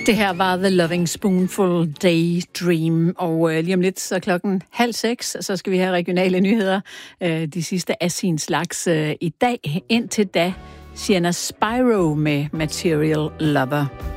Det her var The Loving Spoonful Daydream, og lige om lidt så 5:30, så skal vi have regionale nyheder, de sidste af sin slags i dag. Indtil da, Sienna Spyro med Material Lover.